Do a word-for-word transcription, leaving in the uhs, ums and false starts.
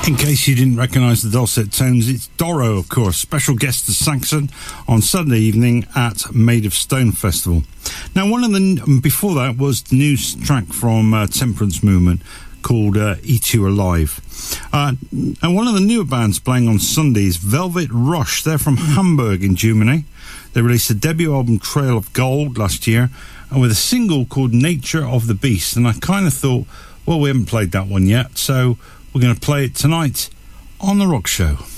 In case you didn't recognise the dulcet tones, it's Doro, of course, special guest to Saxon on Sunday evening at Made of Stone Festival. Now, one of the before that was the new track from uh, Temperance Movement called uh, Eat You Alive. Uh, and one of the newer bands playing on Sunday is Velvet Rush. They're from Hamburg in Germany. They released a debut album, Trail of Gold, last year, and with a single called Nature of the Beast. And I kind of thought, well, we haven't played that one yet, so we're going to play it tonight on The Rock Show.